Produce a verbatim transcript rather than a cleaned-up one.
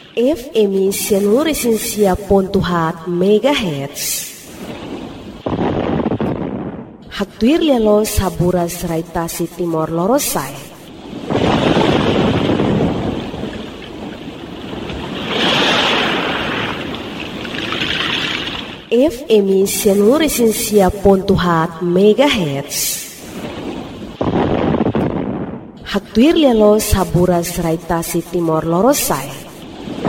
F M Seluruh Pontuhat Megahertz. Haktuir lelo saburas raitasi Timor Lorosai. F M Seluruh Pontuhat Megahertz. Haktuir lelo saburas raitasi Timor Lorosai.